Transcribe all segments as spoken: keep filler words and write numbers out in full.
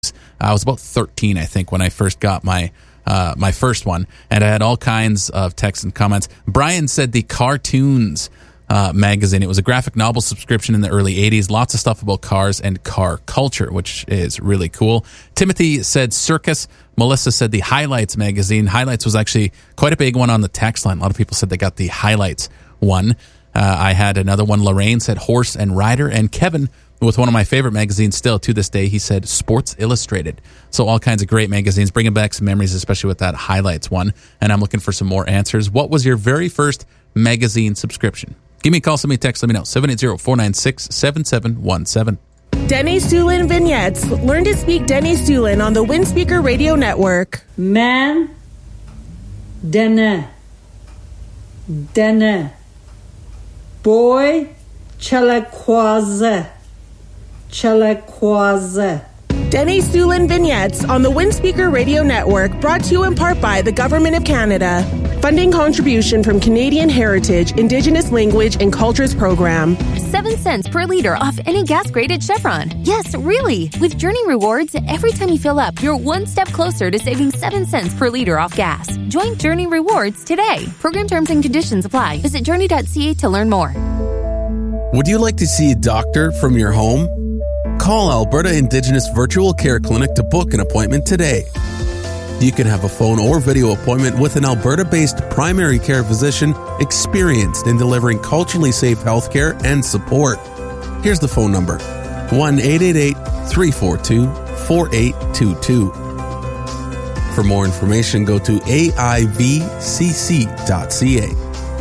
I was about thirteen, I think, when I first got my uh, my first one, and I had all kinds of texts and comments. Brian said the Cartoons uh, magazine. It was a graphic novel subscription in the early eighties. Lots of stuff about cars and car culture, which is really cool. Timothy said Circus. Melissa said the Highlights magazine. Highlights was actually quite a big one on the text line. A lot of people said they got the Highlights one. Uh, I had another one. Lorraine said Horse and Rider. And Kevin, with one of my favorite magazines still to this day, he said Sports Illustrated. So all kinds of great magazines, bringing back some memories, especially with that Highlights one. And I'm looking for some more answers. What was your very first magazine subscription? Give me a call, send me a text, let me know. seven eight zero, four nine six, seven seven one seven. Denny Sulin Vignettes. Learn to speak Denny Sulin on the Windspeaker Radio Network. Man, denne, denne. Boy, chelekwaze, chelekwaze. Denny Sulin Vignettes on the Windspeaker Radio Network, brought to you in part by the Government of Canada. Funding contribution from Canadian Heritage, Indigenous Language and Cultures Program. Seven cents per liter off any gas grade at Chevron. Yes, really. With Journey Rewards, every time you fill up, you're one step closer to saving seven cents per liter off gas. Join Journey Rewards today. Program terms and conditions apply. Visit journey dot c a to learn more. Would you like to see a doctor from your home? Call Alberta Indigenous Virtual Care Clinic to book an appointment today. You can have a phone or video appointment with an Alberta-based primary care physician experienced in delivering culturally safe healthcare and support. Here's the phone number, one eight eight eight, three four two, four eight two two. For more information, go to a i v c c dot c a.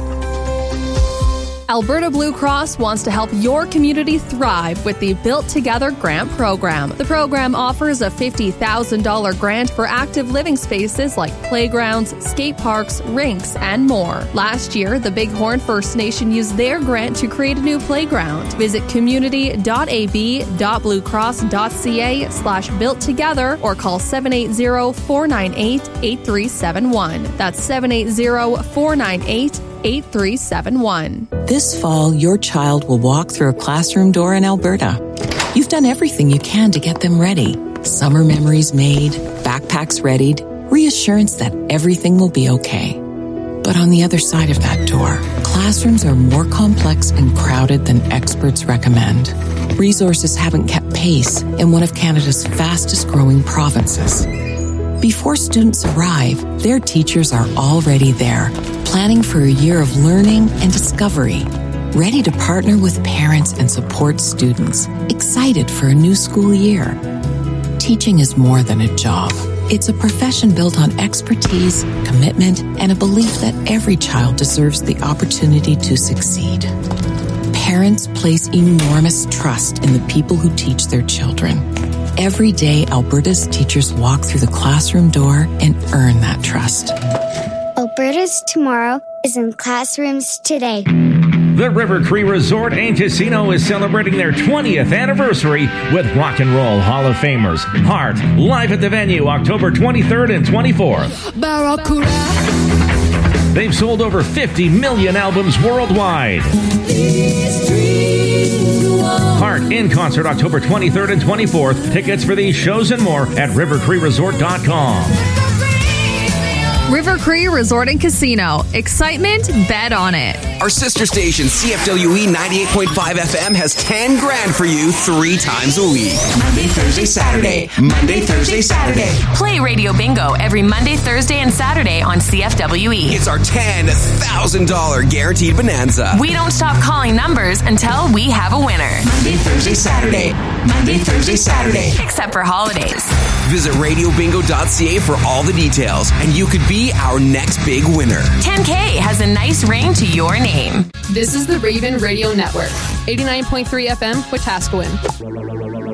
Alberta Blue Cross wants to help your community thrive with the Built Together Grant Program. The program offers a fifty thousand dollars grant for active living spaces like playgrounds, skate parks, rinks, and more. Last year, the Bighorn First Nation used their grant to create a new playground. Visit community dot a b dot blue cross dot c a slash built together or call seven eight zero, four nine eight, eight three seven one. That's seven eight zero, four nine eight, eight three seven one. This fall, your child will walk through a classroom door in Alberta. You've done everything you can to get them ready. Summer memories made, backpacks readied, reassurance that everything will be okay. But on the other side of that door, classrooms are more complex and crowded than experts recommend. Resources haven't kept pace in one of Canada's fastest growing provinces. Before students arrive, their teachers are already there, planning for a year of learning and discovery, ready to partner with parents and support students, excited for a new school year. Teaching is more than a job. It's a profession built on expertise, commitment, and a belief that every child deserves the opportunity to succeed. Parents place enormous trust in the people who teach their children. Every day, Alberta's teachers walk through the classroom door and earn that trust. Alberta's tomorrow is in classrooms today. The River Cree Resort and Casino is celebrating their twentieth anniversary with Rock and Roll Hall of Famers Heart, live at the venue October twenty-third and twenty-fourth. They've sold over fifty million albums worldwide. Heart in concert October twenty-third and twenty-fourth. Tickets for these shows and more at river cree resort dot com. River Cree Resort and Casino. Excitement, bet on it. Our sister station, C F W E ninety-eight point five F M, has ten grand for you three times a week. Monday, Thursday, Saturday. Monday, Thursday, Saturday. Play Radio Bingo every Monday, Thursday, and Saturday on C F W E. It's our ten thousand dollars guaranteed bonanza. We don't stop calling numbers until we have a winner. Monday, Thursday, Saturday. Monday, Thursday, Saturday. Except for holidays. Visit radio bingo dot c a for all the details, and you could be our next big winner. ten K has a nice ring to your name. This is the Raven Radio Network, eighty-nine point three F M, Wetaskiwin.